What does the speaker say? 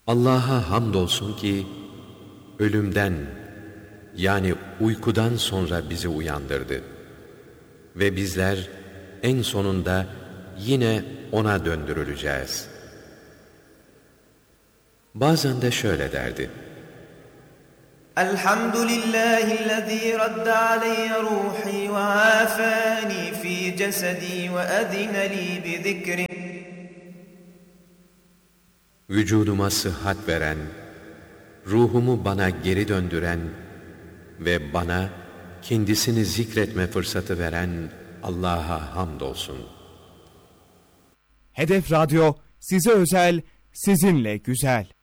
Allah'a hamdolsun ki ölümden yani uykudan sonra bizi uyandırdı. Ve bizler en sonunda yine O'na döndürüleceğiz. Bazen de şöyle derdi: Elhamdülillahillezî radde aleyye ruhi ve afani fi cesedi ve edine li bi zikri. Vücuduma sıhhat veren, ruhumu bana geri döndüren ve bana kendisini zikretme fırsatı veren Allah'a hamdolsun. Hedef Radyo size özel, sizinle güzel.